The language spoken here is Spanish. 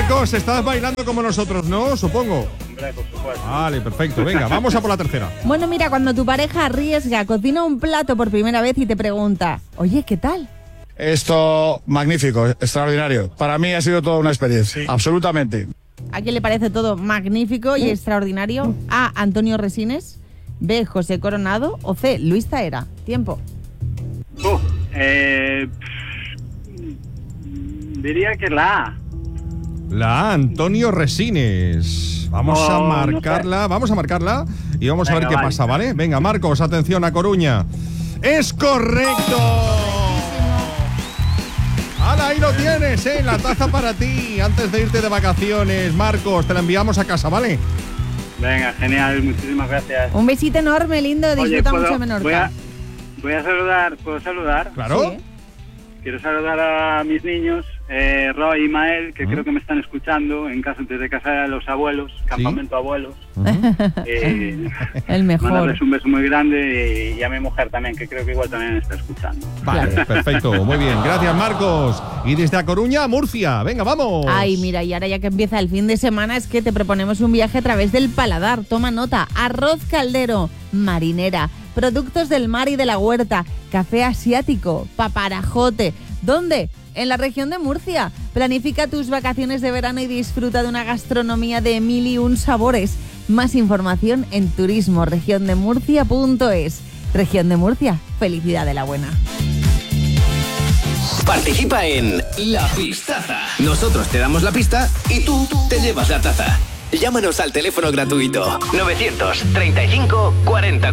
Marcos, estás bailando como nosotros, ¿no? Supongo. Hombre, por supuesto. Vale, perfecto. Venga, vamos a por la tercera. Bueno, mira, cuando tu pareja arriesga, cocina un plato por primera vez y te pregunta, oye, ¿qué tal? Esto, magnífico, extraordinario. Para mí ha sido toda una experiencia, absolutamente. ¿A quién le parece todo magnífico y extraordinario? A, Antonio Resines, B, José Coronado o C, Luis Zaera. Tiempo. Diría que la A. La A, Antonio Resines. Vamos a marcarla, no sé. vamos a marcarla y vamos a ver Venga, qué vale. pasa, ¿vale? Venga, Marcos, atención a Coruña. ¡Es correcto! ¡Hala, ahí lo tienes, la taza para ti! Antes de irte de vacaciones, Marcos, te la enviamos a casa, ¿vale? Venga, genial, muchísimas gracias. Un besito enorme, lindo, disfruta Oye, mucho Menorca. Voy a saludar, ¿puedo saludar? Claro. Sí. Quiero saludar a mis niños, Roy y Mael, que creo que me están escuchando desde casa de los abuelos, campamento abuelos. El mejor. Mandarles un beso muy grande y a mi mujer también, que creo que igual también me está escuchando. Vale, Claro. perfecto, muy bien. Gracias, Marcos. Y desde A Coruña a Murcia. Venga, vamos. Ay, mira, y ahora ya que empieza el fin de semana es que te proponemos un viaje a través del paladar. Toma nota, arroz caldero, marinera, productos del mar y de la huerta, café asiático, paparajote. ¿Dónde? En la región de Murcia. Planifica tus vacaciones de verano y disfruta de una gastronomía de 1001 sabores. Más información en turismoregiondemurcia.es. Región de Murcia, felicidad de la buena. Participa en La Pistaza. Nosotros te damos la pista y tú te llevas la taza. Llámanos al teléfono gratuito 935 40